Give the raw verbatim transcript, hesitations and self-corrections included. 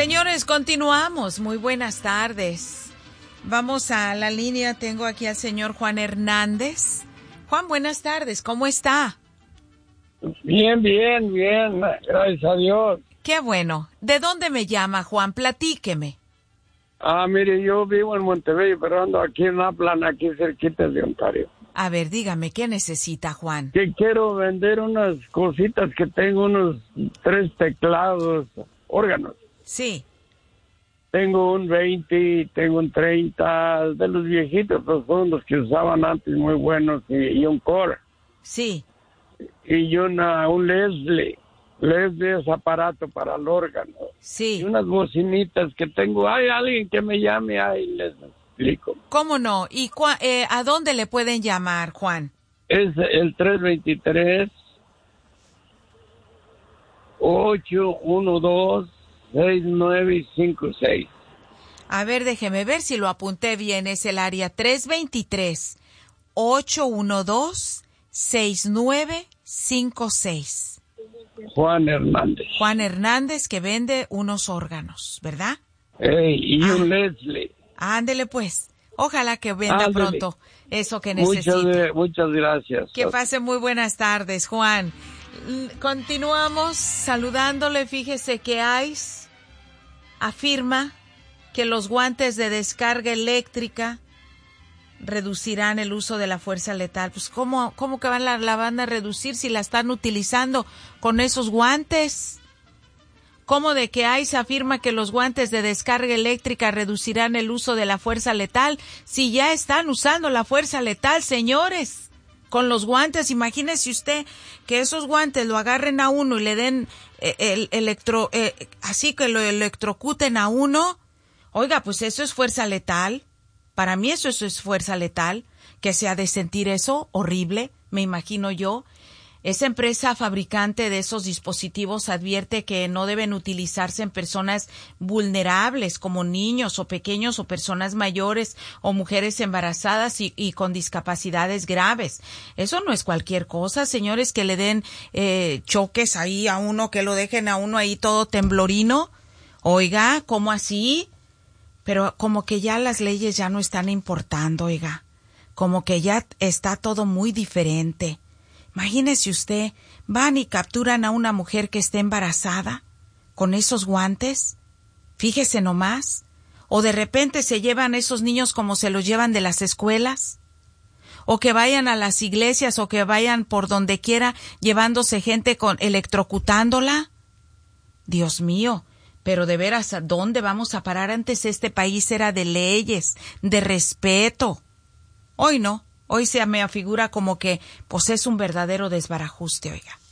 Señores, continuamos. Muy buenas tardes. Vamos a la línea. Tengo aquí al señor Juan Hernández. Juan, buenas tardes. ¿Cómo está? Bien, bien, bien. Gracias a Dios. Qué bueno. ¿De dónde me llama, Juan? Platíqueme. Ah, mire, yo vivo en Montebello, pero ando aquí en Upland, aquí cerquita de Ontario. A ver, dígame, ¿qué necesita, Juan? Que quiero vender unas cositas que tengo, unos tres teclados, órganos. Sí. Tengo un veinte, tengo un treinta, de los viejitos, pues son los que usaban antes, muy buenos, y, y un Core. Sí. Y una, un Leslie. Leslie es aparato para el órgano. Sí. Y unas bocinitas que tengo. Hay alguien que me llame, ahí les explico. ¿Cómo no? ¿Y cua- eh, a dónde le pueden llamar, Juan? Es el tres dos tres, ocho uno dos, seis nueve cinco seis. A ver, déjeme ver si lo apunté bien. Es el área tres dos tres, ocho uno dos, seis nueve cinco seis. Juan Hernández. Juan Hernández, que vende unos órganos, ¿verdad? Hey, y Ah. un Leslie. Ándele pues. Ojalá que venda Ándele. pronto eso que necesita. Muchas, muchas gracias. Que pase muy buenas tardes, Juan. L- Continuamos saludándole. Fíjese que ICE afirma que los guantes de descarga eléctrica reducirán el uso de la fuerza letal. Pues ¿cómo, cómo que van la, la van a reducir si la están utilizando con esos guantes? ¿Cómo de que ICE afirma que los guantes de descarga eléctrica reducirán el uso de la fuerza letal si ya están usando la fuerza letal, señores? Con los guantes, imagínese usted que esos guantes lo agarren a uno y le den eh, el electro, eh, así que lo electrocuten a uno. Oiga, pues eso es fuerza letal. Para mí eso, eso es fuerza letal, que se ha de sentir eso horrible, me imagino yo. Esa empresa fabricante de esos dispositivos advierte que no deben utilizarse en personas vulnerables como niños o pequeños o personas mayores o mujeres embarazadas y, y con discapacidades graves. Eso no es cualquier cosa, señores, que le den eh, choques ahí a uno, que lo dejen a uno ahí todo temblorino. Oiga, ¿cómo así? Pero como que ya las leyes ya no están importando, oiga. Como que ya está todo muy diferente. Imagínese usted, van y capturan a una mujer que esté embarazada con esos guantes. Fíjese nomás. O de repente se llevan esos niños como se los llevan de las escuelas. O que vayan a las iglesias o que vayan por donde quiera llevándose gente con electrocutándola. Dios mío. Pero de veras, ¿a dónde vamos a parar? Antes este país era de leyes, de respeto. Hoy no, hoy se me afigura como que pues es un verdadero desbarajuste, oiga.